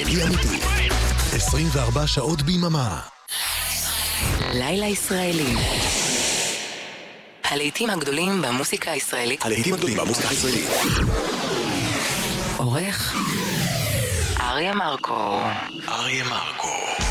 הכי אמיתי. 24 שעות ביממה. לילה ישראלי. הלהיטים הגדולים במוסיקה הישראלית. עורך אריה מרקו.